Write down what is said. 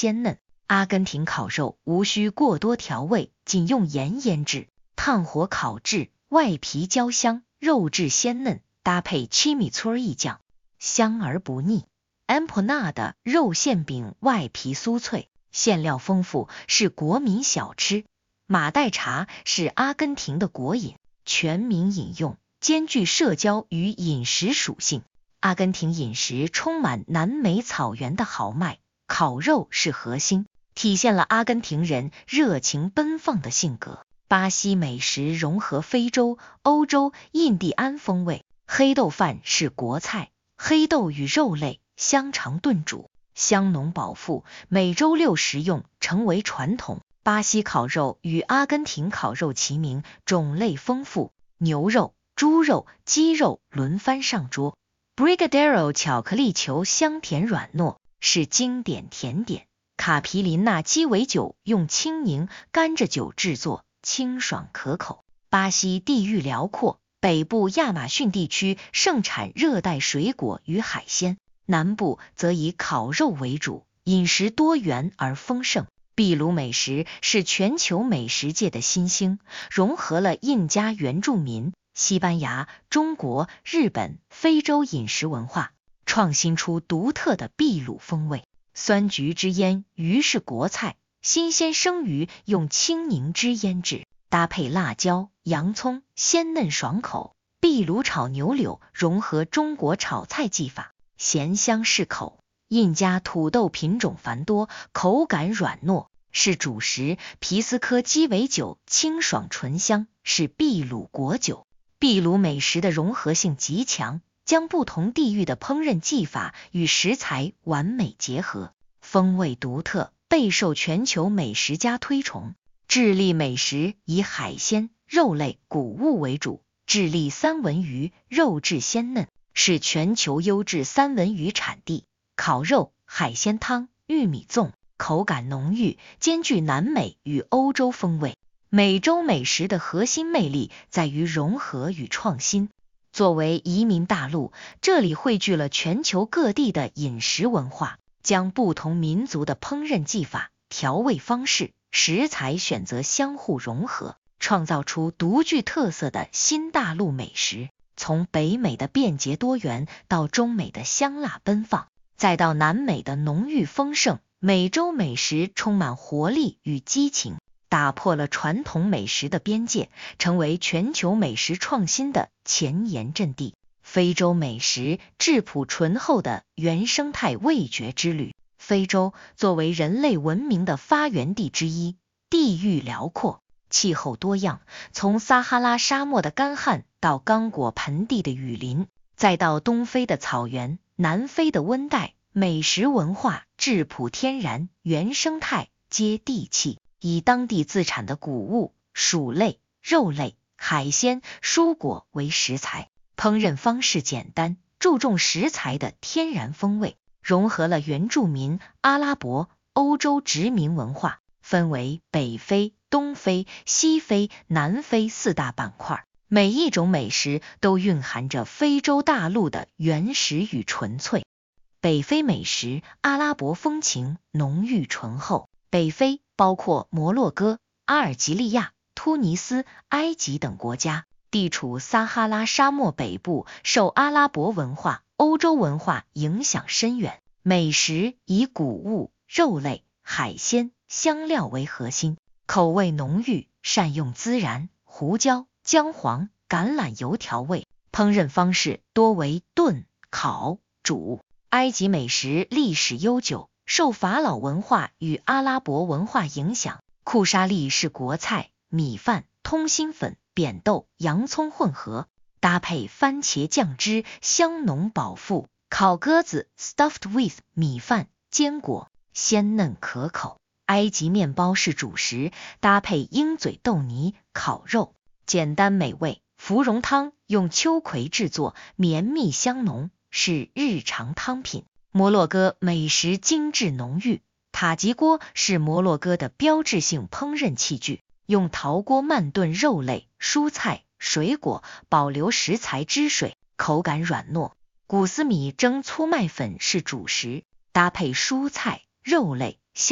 鲜嫩。阿根廷烤肉无需过多调味，仅用盐腌制，炭火烤制，外皮焦香，肉质鲜嫩，搭配 chimichurri 酱，香而不腻。empanada 肉馅饼外皮酥脆，馅料丰富，是国民小吃。马黛茶是阿根廷的国饮，全民饮用，兼具社交与饮食属性。阿根廷饮食充满南美草原的豪迈，烤肉是核心，体现了阿根廷人热情奔放的性格。巴西美食融合非洲、欧洲、印第安风味，黑豆饭是国菜，黑豆与肉类香肠炖煮，香浓饱腹，每周六食用，成为传统。巴西烤肉与阿根廷烤肉齐名，种类丰富，牛肉、猪肉、鸡肉轮番上桌。Brigadeiro 巧克力球香甜软糯，是经典甜点。卡皮林纳鸡尾酒用青柠、甘蔗酒制作，清爽可口。巴西地域辽阔，北部亚马逊地区盛产热带水果与海鲜，南部则以烤肉为主，饮食多元而丰盛。秘鲁美食是全球美食界的新星，融合了印加原住民、西班牙、中国、日本、非洲饮食文化，创新出独特的秘鲁风味。酸橘汁腌鱼是国菜，新鲜生鱼用青柠汁腌制，搭配辣椒、洋葱，鲜嫩爽口。秘鲁炒牛柳融合中国炒菜技法，咸香适口。印加土豆品种繁多，口感软糯，是主食。皮斯科鸡尾酒清爽醇香，是秘鲁国酒。秘鲁美食的融合性极强，将不同地域的烹饪技法与食材完美结合，风味独特，备受全球美食家推崇。智利美食以海鲜、肉类、谷物为主，智利三文鱼肉质鲜嫩，是全球优质三文鱼产地。烤肉、海鲜汤、玉米粽，口感浓郁，兼具南美与欧洲风味。美洲美食的核心魅力在于融合与创新。作为移民大陆，这里汇聚了全球各地的饮食文化，将不同民族的烹饪技法、调味方式、食材选择相互融合，创造出独具特色的新大陆美食。从北美的便捷多元，到中美的香辣奔放，再到南美的浓郁丰盛，美洲美食充满活力与激情，打破了传统美食的边界，成为全球美食创新的前沿阵地。非洲美食质朴醇厚的原生态味觉之旅。非洲作为人类文明的发源地之一，地域辽阔，气候多样，从撒哈拉沙漠的干旱到刚果盆地的雨林，再到东非的草原、南非的温带，美食文化质朴天然，原生态接地气，以当地自产的谷物、薯类、肉类、海鲜、蔬果为食材，烹饪方式简单，注重食材的天然风味，融合了原住民、阿拉伯、欧洲殖民文化，分为北非、东非、西非、南非四大板块。每一种美食都蕴含着非洲大陆的原始与纯粹。北非美食，阿拉伯风情浓郁醇厚。北非包括摩洛哥、阿尔及利亚、突尼斯、埃及等国家，地处撒哈拉沙漠北部，受阿拉伯文化、欧洲文化影响深远。美食以谷物、肉类、海鲜、香料为核心，口味浓郁，善用孜然、胡椒、姜黄、橄榄油调味，烹饪方式多为炖、烤、煮。埃及美食历史悠久，受法老文化与阿拉伯文化影响，库沙利是国菜，米饭、通心粉、扁豆、洋葱混合，搭配番茄酱汁，香浓饱腹。烤鸽子 stuffed with 米饭、坚果，鲜嫩可口。埃及面包是主食，搭配鹰嘴豆泥、烤肉，简单美味。芙蓉汤用秋葵制作，绵密香浓，是日常汤品。摩洛哥美食精致浓郁，塔吉锅是摩洛哥的标志性烹饪器具，用陶锅慢炖肉类、蔬菜、水果，保留食材汁水，口感软糯。古斯米蒸粗麦粉是主食，搭配蔬菜、肉类、